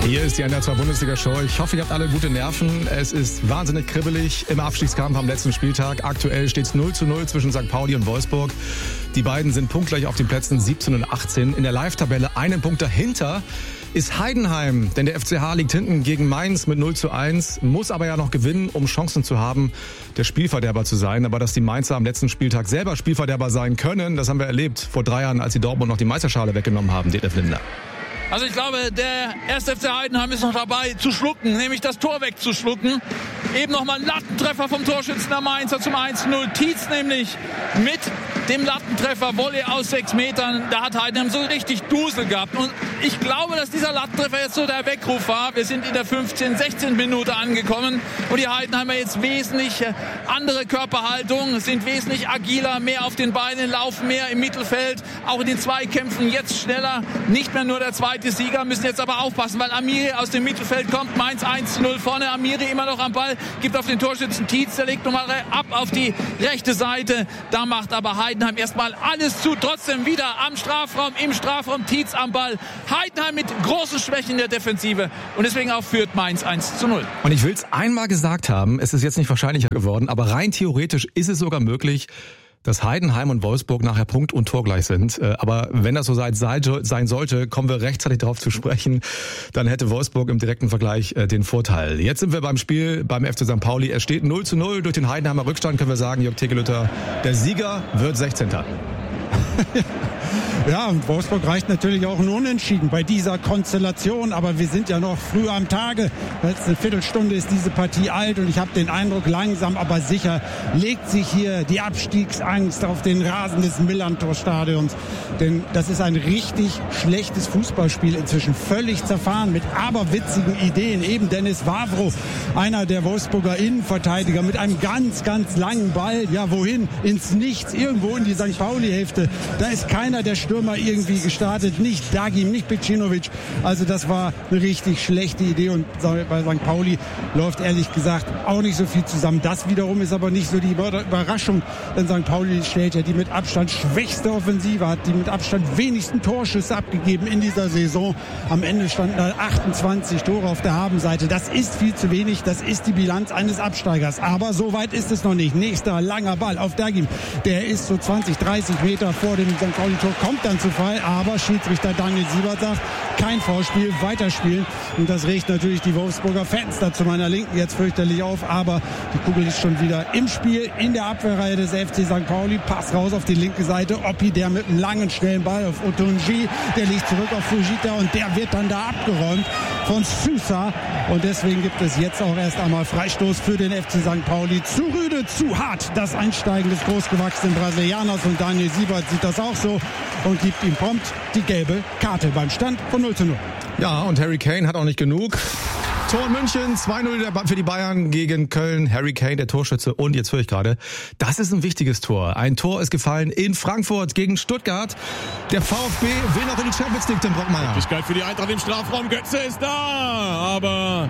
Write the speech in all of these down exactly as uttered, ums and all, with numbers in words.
Hier ist die N D R zwei Bundesliga-Show. Ich hoffe, ihr habt alle gute Nerven. Es ist wahnsinnig kribbelig im Abstiegskampf am letzten Spieltag. Aktuell steht es null zu null zwischen Sankt Pauli und Wolfsburg. Die beiden sind punktgleich auf den Plätzen siebzehn und achtzehn. In der Live-Tabelle einen Punkt dahinter ist Heidenheim. Denn der F C H liegt hinten gegen Mainz mit null zu eins. Muss aber ja noch gewinnen, um Chancen zu haben, der Spielverderber zu sein. Aber dass die Mainzer am letzten Spieltag selber Spielverderber sein können, das haben wir erlebt vor drei Jahren, als sie Dortmund noch die Meisterschale weggenommen haben, Detlef Lindner. Also ich glaube, der erste F C Heidenheim ist noch dabei zu schlucken, nämlich das Tor wegzuschlucken. Eben nochmal ein Lattentreffer vom Torschützen der Mainzer zum eins zu null. Tietz nämlich mit dem Lattentreffer, Volley aus sechs Metern. Da hat Heidenheim so richtig Dusel gehabt. Und ich glaube, dass dieser Lattentreffer jetzt so der Weckruf war. Wir sind in der fünfzehnten, sechzehnten Minute angekommen. Und die Heidenheimer jetzt wesentlich andere Körperhaltung, sind wesentlich agiler, mehr auf den Beinen, laufen mehr im Mittelfeld. Auch in den Zweikämpfen jetzt schneller. Nicht mehr nur der zweite Sieger, müssen jetzt aber aufpassen, weil Amiri aus dem Mittelfeld kommt. Mainz eins zu null vorne. Amiri immer noch am Ball, gibt auf den Torschützen Tietz. Der legt nochmal ab auf die rechte Seite. Da macht aber Heidenheim erstmal alles zu. Trotzdem wieder am Strafraum, im Strafraum Tietz am Ball. Heidenheim mit großen Schwächen in der Defensive. Und deswegen auch führt Mainz eins zu null. Und ich will es einmal gesagt haben, es ist jetzt nicht wahrscheinlicher geworden, aber rein theoretisch ist es sogar möglich, dass Heidenheim und Wolfsburg nachher Punkt- und torgleich sind. Aber wenn das so sein sollte, kommen wir rechtzeitig darauf zu sprechen, dann hätte Wolfsburg im direkten Vergleich den Vorteil. Jetzt sind wir beim Spiel beim F C Sankt Pauli. Es steht null zu null. Durch den Heidenheimer Rückstand können wir sagen, Jörg Tegelütter, der Sieger wird sechzehnter Ja, und Wolfsburg reicht natürlich auch ein Unentschieden bei dieser Konstellation. Aber wir sind ja noch früh am Tage. Jetzt eine Viertelstunde ist diese Partie alt. Und ich habe den Eindruck, langsam aber sicher legt sich hier die Abstiegsangst auf den Rasen des Millantor-Stadions. Denn das ist ein richtig schlechtes Fußballspiel. Inzwischen völlig zerfahren mit aberwitzigen Ideen. Eben Dennis Wawro, einer der Wolfsburger Innenverteidiger, mit einem ganz, ganz langen Ball. Ja, wohin? Ins Nichts. Irgendwo in die Sankt Pauli-Hälfte. Da ist keiner der Stürmer irgendwie gestartet. Nicht Dagim, nicht Pecinovic. Also das war eine richtig schlechte Idee. Und bei Sankt Pauli läuft ehrlich gesagt auch nicht so viel zusammen. Das wiederum ist aber nicht so die Überraschung. Denn Sankt Pauli stellt ja die mit Abstand schwächste Offensive, hat die mit Abstand wenigsten Torschüsse abgegeben in dieser Saison. Am Ende standen da achtundzwanzig Tore auf der Habenseite. Das ist viel zu wenig. Das ist die Bilanz eines Absteigers. Aber so weit ist es noch nicht. Nächster langer Ball auf Dagim. Der ist so zwanzig, dreißig Meter vor dem Sankt Pauli-Tor, kommt dann zu Fall. Aber Schiedsrichter Daniel Siebert sagt, kein Foulspiel, weiterspielen. Und das regt natürlich die Wolfsburger Fans da zu meiner Linken jetzt fürchterlich auf. Aber die Kugel ist schon wieder im Spiel, in der Abwehrreihe des F C Sankt Pauli. Pass raus auf die linke Seite. Oppi, der mit einem langen, schnellen Ball auf Otunji. Der liegt zurück auf Fujita und der wird dann da abgeräumt von Sousa. Und deswegen gibt es jetzt auch erst einmal Freistoß für den F C Sankt Pauli. Zu rüde, zu hart das Einsteigen des großgewachsenen Brasilianers. Und Daniel Siebert sieht das auch so und gibt ihm prompt die gelbe Karte beim Stand von null zu null. Ja, und Harry Kane hat auch nicht genug. Tor in München, zwei null für die Bayern gegen Köln. Harry Kane, der Torschütze. Und jetzt höre ich gerade, das ist ein wichtiges Tor. Ein Tor ist gefallen in Frankfurt gegen Stuttgart. Der VfB will noch in die Champions League, Tim Brockmeier. Möglichkeit für die Eintracht im Strafraum. Götze ist da, aber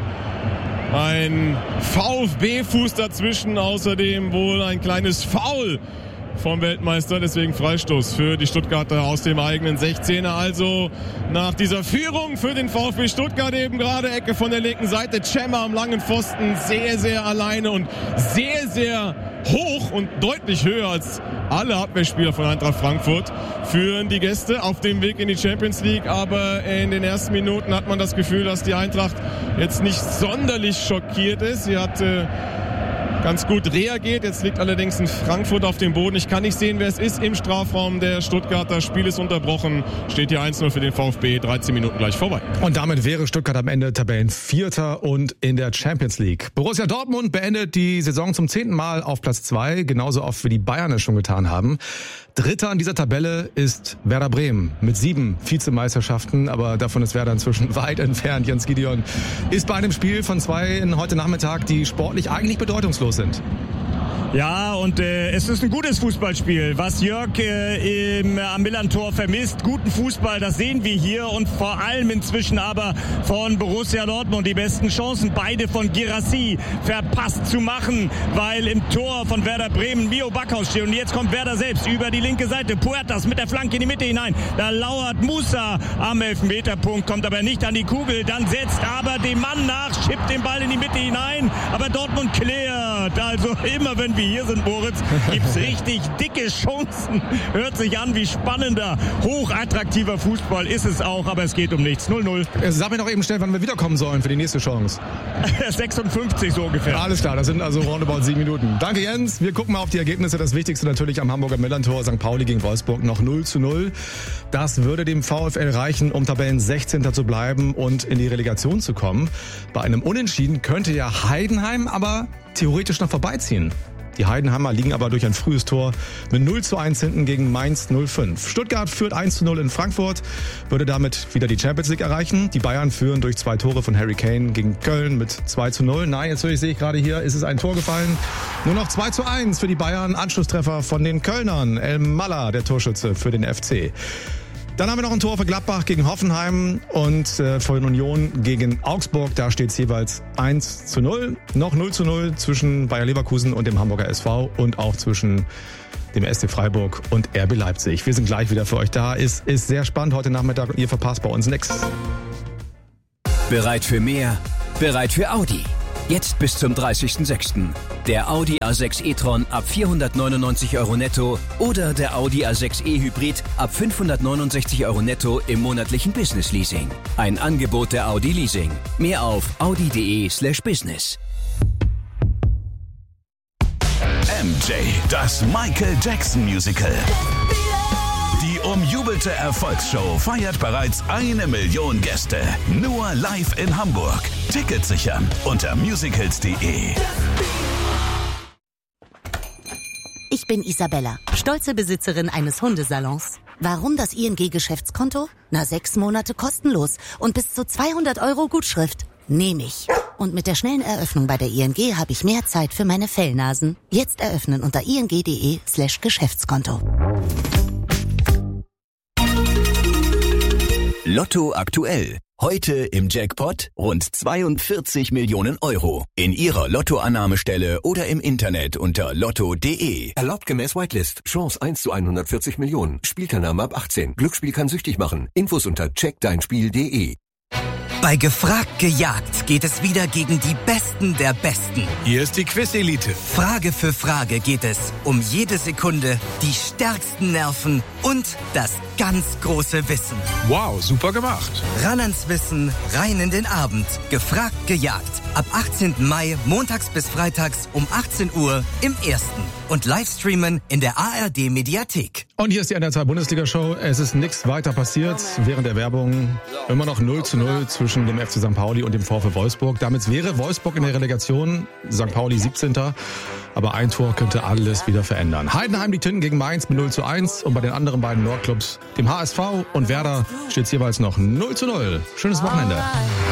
ein VfB-Fuß dazwischen. Außerdem wohl ein kleines Foul vom Weltmeister, deswegen Freistoß für die Stuttgarter aus dem eigenen sechzehner. Also nach dieser Führung für den VfB Stuttgart eben gerade Ecke von der linken Seite. Cemma am langen Pfosten, sehr, sehr alleine und sehr, sehr hoch und deutlich höher als alle Abwehrspieler von Eintracht Frankfurt führen die Gäste auf dem Weg in die Champions League. Aber in den ersten Minuten hat man das Gefühl, dass die Eintracht jetzt nicht sonderlich schockiert ist. Sie hat äh, ganz gut reagiert. Jetzt liegt allerdings ein Frankfurt auf dem Boden. Ich kann nicht sehen, wer es ist im Strafraum der Stuttgarter. Spiel ist unterbrochen. Steht hier eins null für den VfB. dreizehn Minuten gleich vorbei. Und damit wäre Stuttgart am Ende Tabellenvierter und in der Champions League. Borussia Dortmund beendet die Saison zum zehnten Mal auf Platz zwei. Genauso oft wie die Bayern es schon getan haben. Dritter in dieser Tabelle ist Werder Bremen mit sieben Vizemeisterschaften, aber davon ist Werder inzwischen weit entfernt. Jens Gideon ist bei einem Spiel von zwei heute Nachmittag, die sportlich eigentlich bedeutungslos sind. Ja, und äh, es ist ein gutes Fußballspiel. Was Jörg äh, im, am Millantor vermisst, guten Fußball, das sehen wir hier. Und vor allem inzwischen aber von Borussia Dortmund die besten Chancen. Beide von Guirassy verpasst zu machen, weil im Tor von Werder Bremen Mio Backhaus steht. Und jetzt kommt Werder selbst über die linke Seite. Puertas mit der Flanke in die Mitte hinein. Da lauert Musa am Elfmeterpunkt, kommt aber nicht an die Kugel. Dann setzt aber dem Mann nach, schippt den Ball in die Mitte hinein. Aber Dortmund klärt. Also immer wenn wir hier sind, Moritz, gibt's richtig dicke Chancen. Hört sich an wie spannender, hochattraktiver Fußball ist es auch, aber es geht um nichts. null null. Sag mir doch eben schnell, wann wir wiederkommen sollen für die nächste Chance. sechsundfünfzig so ungefähr. Alles klar, das sind also roundabout sieben Minuten. Danke Jens, wir gucken mal auf die Ergebnisse. Das Wichtigste natürlich am Hamburger Millantor, Sankt Pauli gegen Wolfsburg noch null zu null. Das würde dem VfL reichen, um Tabellen sechzehnter zu bleiben und in die Relegation zu kommen. Bei einem Unentschieden könnte ja Heidenheim aber theoretisch noch vorbeiziehen. Die Heidenheimer liegen aber durch ein frühes Tor mit null zu eins hinten gegen Mainz null fünf. Stuttgart führt eins zu null in Frankfurt, würde damit wieder die Champions League erreichen. Die Bayern führen durch zwei Tore von Harry Kane gegen Köln mit zwei zu null. Nein, jetzt sehe ich gerade hier, ist es ein Tor gefallen. Nur noch zwei zu eins für die Bayern. Anschlusstreffer von den Kölnern. El Malla, der Torschütze für den F C. Dann haben wir noch ein Tor für Gladbach gegen Hoffenheim und äh, von Union gegen Augsburg. Da steht es jeweils eins zu null. Noch null zu null zwischen Bayer Leverkusen und dem Hamburger S V und auch zwischen dem S C Freiburg und R B Leipzig. Wir sind gleich wieder für euch da. Ist, ist sehr spannend heute Nachmittag und ihr verpasst bei uns nichts. Bereit für mehr? Bereit für Audi. Jetzt bis zum dreißigsten sechsten Der Audi A sechs e-tron ab vierhundertneunundneunzig Euro netto oder der Audi A sechs e Hybrid ab fünfhundertneunundsechzig Euro netto im monatlichen Business Leasing. Ein Angebot der Audi Leasing. Mehr auf audi.de slash business. M J, das Michael Jackson Musical. Die umjubelte Erfolgsshow feiert bereits eine Million Gäste. Nur live in Hamburg. Tickets sichern unter musicals punkt de. Ich bin Isabella, stolze Besitzerin eines Hundesalons. Warum das I N G-Geschäftskonto? Na, sechs Monate kostenlos und bis zu zweihundert Euro Gutschrift. Nehme ich. Und mit der schnellen Eröffnung bei der I N G habe ich mehr Zeit für meine Fellnasen. Jetzt eröffnen unter ing.de slash Geschäftskonto. Lotto aktuell. Heute im Jackpot rund zweiundvierzig Millionen Euro. In Ihrer Lottoannahmestelle oder im Internet unter lotto punkt de. Erlaubt gemäß Whitelist. Chance eins zu hundertvierzig Millionen. Spielteilnahme ab achtzehn. Glücksspiel kann süchtig machen. Infos unter check dein spiel punkt de. Bei Gefragt gejagt geht es wieder gegen die Besten der Besten. Hier ist die Quiz-Elite. Frage für Frage geht es um jede Sekunde, die stärksten Nerven und das ganz große Wissen. Wow, super gemacht. Ran ans Wissen, rein in den Abend. Gefragt gejagt. Ab achtzehnten Mai, montags bis freitags um achtzehn Uhr im Ersten. Und Livestreamen in der A R D-Mediathek. Und hier ist die N R zwei Bundesliga-Show. Es ist nichts weiter passiert während der Werbung. Immer noch null zu null zwischen dem F C Sankt Pauli und dem VfL Wolfsburg. Damit wäre Wolfsburg in der Relegation, Sankt Pauli siebzehnter Aber ein Tor könnte alles wieder verändern. Heidenheim liegt hinten gegen Mainz mit null zu eins. Und bei den anderen beiden Nordclubs, dem H S V und Werder, steht es jeweils noch null zu null. Schönes Wochenende.